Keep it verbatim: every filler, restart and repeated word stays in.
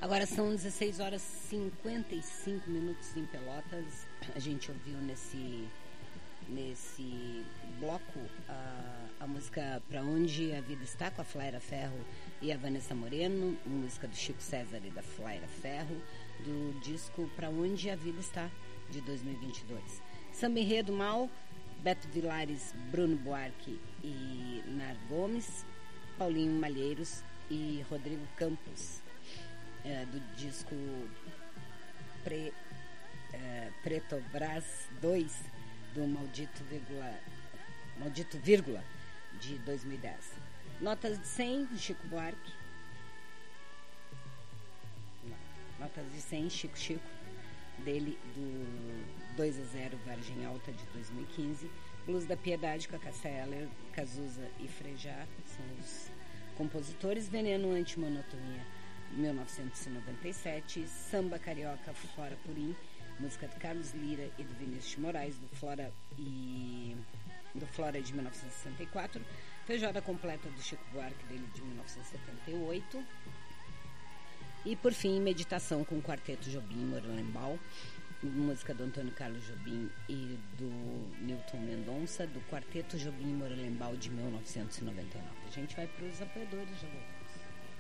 Agora são dezesseis horas e cinquenta e cinco minutos em Pelotas. A gente ouviu nesse, nesse bloco a, a música Pra Onde a Vida Está, com a Flaira Ferro e a Vanessa Moreno, música do Chico César e da Flaira Ferro, do disco Pra Onde a Vida Está, de dois mil e vinte e dois. Samba Enredo Mal, Beto Vilares, Bruno Buarque e Nar Gomes, Paulinho Malheiros e Rodrigo Campos, é, do disco Pre, é, Pretobras dois, do Maldito Vírgula, Maldito Vírgula, de dois mil e dez. Notas de cem, do Chico Buarque. Notas de cem, Chico Chico, dele, do dois a zero Vargem Alta, de dois mil e quinze. Blues da Piedade, com a Cássia Eller, Cazuza e Frejá, são os compositores. Veneno Antimonotonia, mil novecentos e noventa e sete. Samba Carioca, Flora Purim, música de Carlos Lira e do Vinícius de Moraes, do Flora e do Flora, de mil novecentos e sessenta e quatro. Feijoada Completa, do Chico Buarque, dele, de mil novecentos e setenta e oito. E por fim, Meditação, com o Quarteto Jobim e Morelenbaum, música do Antônio Carlos Jobim e do Newton Mendonça, do Quarteto Jobim e Morelenbaum, de mil novecentos e noventa e nove. A gente vai para os apoiadores, já voltamos.